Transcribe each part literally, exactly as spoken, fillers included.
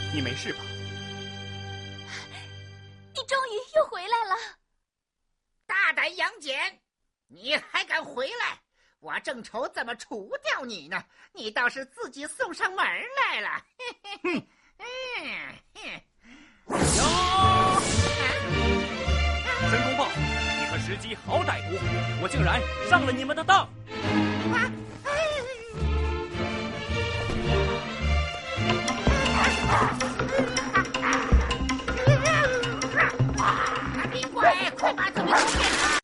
你没事吧？ 你终于又回来了！ 大胆杨戬，你还敢回来？我正愁怎么除掉你呢，你倒是自己送上门来了。哼哼哼！ 呀！申公豹，你和石矶好歹毒，我竟然上了你们的当！啊李怪，快把这个剑啊！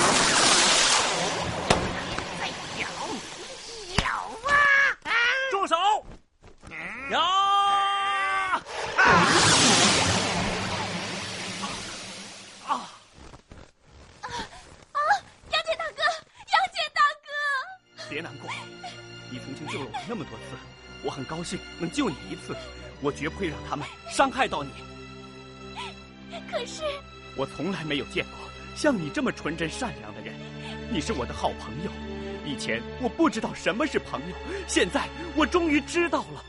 再咬咬啊！ 住手！呀！啊！啊！ 啊！杨戬大哥，杨戬大哥！ 别难过，你曾经救了我那么多次，我很高兴能救你一次，我绝不会让他们伤害到你。 可是。 我从来没有见过像你这么纯真善良的人，你是我的好朋友。以前我不知道什么是朋友，现在我终于知道了。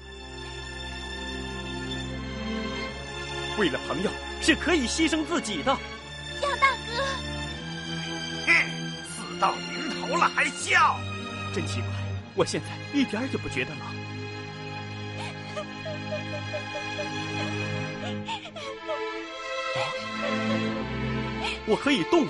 为了朋友是可以牺牲自己的。 杨大哥， 哼，死到临头了还笑， 真奇怪，我现在一点也不觉得冷。我可以动了。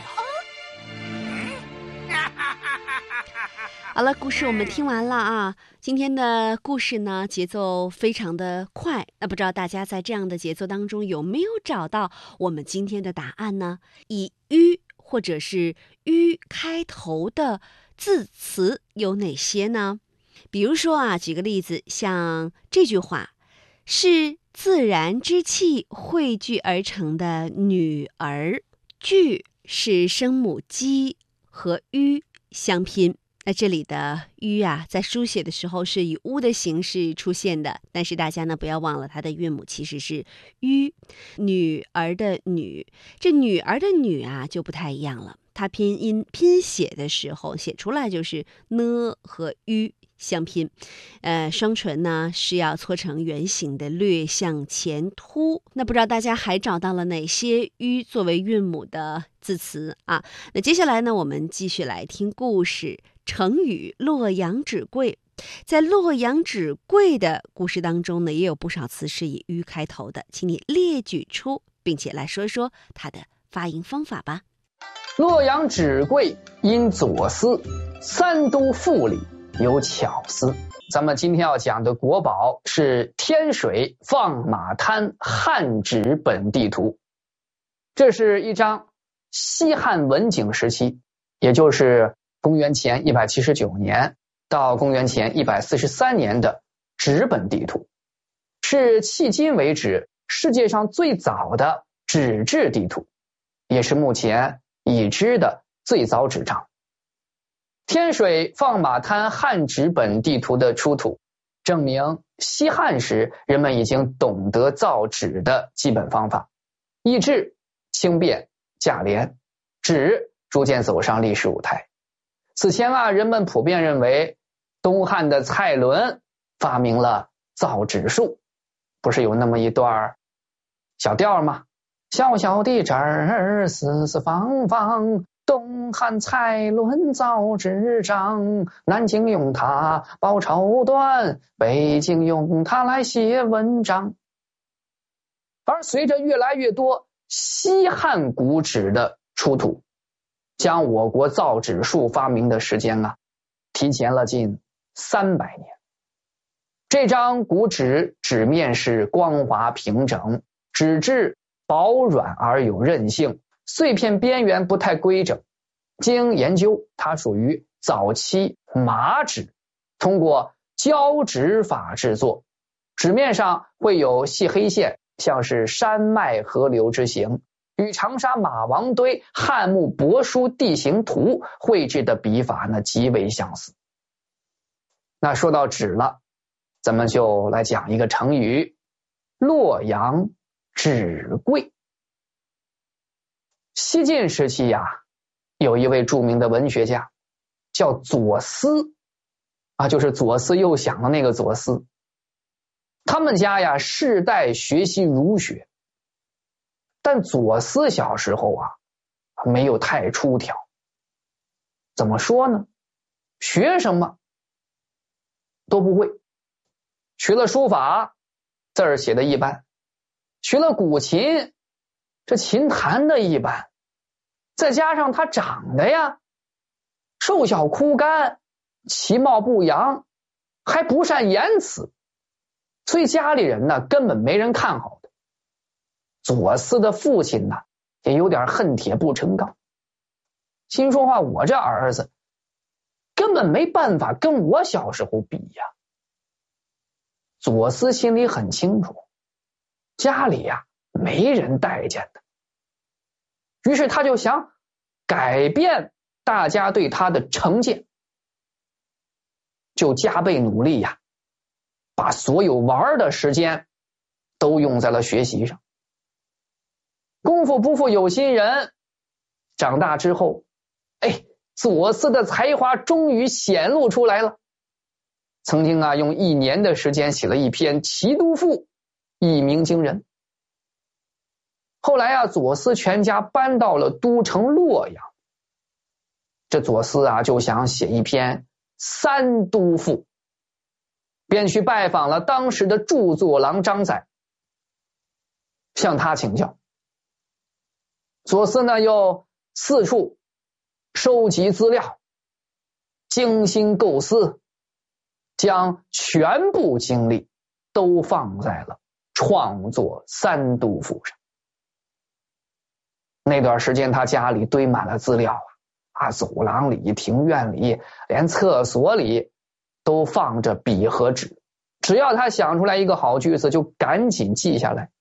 好了，故事我们听完了啊。今天的故事呢，节奏非常的快。那不知道大家在这样的节奏当中有没有找到我们今天的答案呢？以“吁”或者是“吁”开头的字词有哪些呢？比如说啊，举个例子，像这句话是自然之气汇聚而成的女儿。句是声母鸡和吁相拼，那这里的吁啊，在书写的时候是以乌的形式出现的，但是大家呢不要忘了，它的韵母其实是吁。女儿的女，这女儿的女啊就不太一样了，它拼音拼写的时候写出来就是呢和吁相拼，呃，双唇呢是要搓成圆形的，略向前凸。那不知道大家还找到了哪些吁作为韵母的字词啊？那接下来呢，我们继续来听故事。成语洛阳纸贵，在洛阳纸贵的故事当中呢，也有不少词是以吁开头的，请你列举出，并且来说说它的发音方法吧。 洛阳纸贵因左思，三都赋里有巧思。咱们今天要讲的国宝是天水放马滩汉纸本地图，这是一张西汉文景时期，也就是公元前一百七十九年到公元前一百四十三年的纸本地图，是迄今为止世界上最早的纸质地图，也是目前已知的最早纸张。天水放马滩汉纸本地图的出土，证明西汉时人们已经懂得造纸的基本方法，易制、轻便、价廉，纸逐渐走上历史舞台。此前啊，人们普遍认为东汉的蔡伦发明了造纸术，不是有那么一段小调吗？小小的纸儿四四方方，东汉蔡伦造纸张，南京用它包绸缎，北京用它来写文章。而随着越来越多西汉古纸的出土，将我国造纸术发明的时间啊提前了近三百年。这张古纸纸面是光滑平整，纸质薄软而有韧性，碎片边缘不太规整。经研究，它属于早期麻纸，通过胶纸法制作，纸面上会有细黑线，像是山脉河流之形，与长沙马王堆汉墓帛书地形图绘制的笔法呢极为相似。那说到纸了，咱们就来讲一个成语，洛阳纸贵。西晋时期呀、啊，有一位著名的文学家叫左思啊，就是左思右想的那个左思。他他们家呀世代学习儒学，但左思小时候啊没有太出挑。怎么说呢？学什么都不会，学了书法，字儿写的一般；学了古琴，这琴弹的一般。再加上他长得呀瘦小枯干，其貌不扬，还不善言辞，所以家里人呢根本没人看好他。左思的父亲呢也有点恨铁不成钢，心说话，我这儿子根本没办法跟我小时候比呀。左思心里很清楚，家里呀没人待见他，于是他就想改变大家对他的成见，就加倍努力呀，把所有玩的时间都用在了学习上。功夫不负有心人，长大之后，哎，左思的才华终于显露出来了。曾经啊，用一年的时间写了一篇《齐都赋》，一鸣惊人。后来啊，左思全家搬到了都城洛阳，这左思啊就想写一篇《三都赋》，便去拜访了当时的著作郎张载，向他请教。左思呢又四处收集资料，精心构思，将全部精力都放在了创作三都赋上。那段时间他家里堆满了资料啊，啊，走廊里、庭院里，连厕所里都放着笔和纸，只要他想出来一个好句子就赶紧记下来。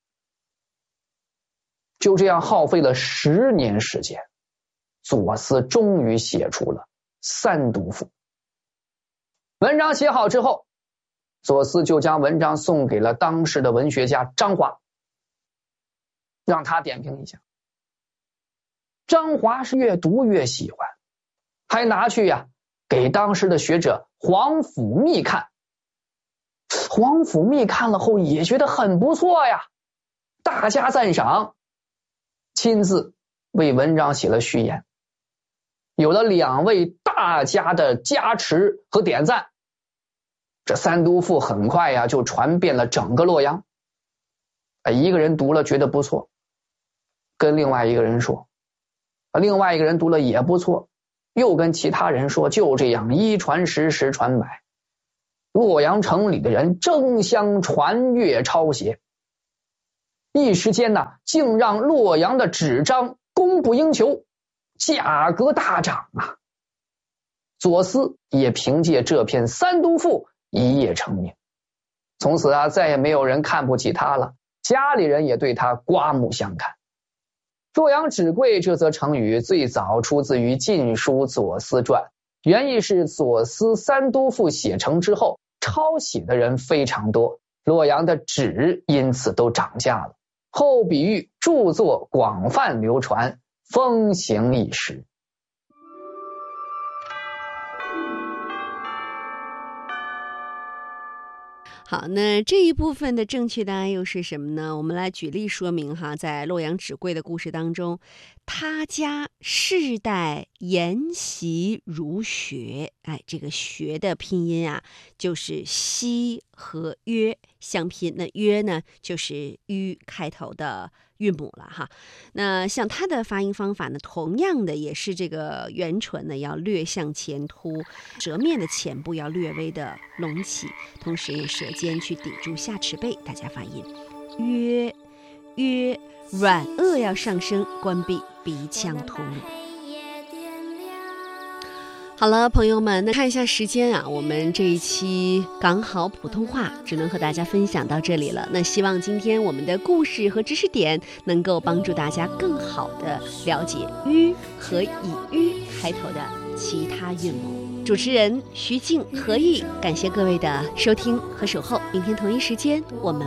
就这样耗费了十年时间，左思终于写出了三都赋。文章写好之后，左思就将文章送给了当时的文学家张华，让他点评一下。张华是越读越喜欢，还拿去呀给当时的学者黄甫谧看。黄甫谧看了后也觉得很不错呀，大加赞赏，亲自为文章写了序言。有了两位大家的加持和点赞，这三都赋很快呀就传遍了整个洛阳。一个人读了觉得不错，跟另外一个人说，另外一个人读了也不错，又跟其他人说，就这样一传十，十传百，洛阳城里的人争相传阅抄写，一时间呢竟让洛阳的纸张供不应求，价格大涨啊。左思也凭借这篇三都赋一夜成名，从此啊再也没有人看不起他了，家里人也对他刮目相看。洛阳纸贵这则成语最早出自于《晋书·左思传》，原意是左思三都赋写成之后，抄写的人非常多，洛阳的纸因此都涨价了。后比喻著作广泛流传，风行一时。 好，那这一部分的正确答案又是什么呢？我们来举例说明哈，在洛阳纸贵的故事当中，他家世代研习儒学，哎，这个学的拼音啊，就是西和约相拼，那约呢就是吁开头的韵母了哈。那像它的发音方法呢，同样的也是这个圆唇呢要略向前凸，舌面的前部要略微的隆起，同时用舌尖去抵住下齿背，大家发音约约，软腭要上升，关闭鼻腔通路。好了，朋友们，那看一下时间啊，我们这一期港好普通话只能和大家分享到这里了。那希望今天我们的故事和知识点能够帮助大家更好的了解吁和以吁开头的其他韵母。主持人徐静、何毅，感谢各位的收听和守候。明天同一时间我们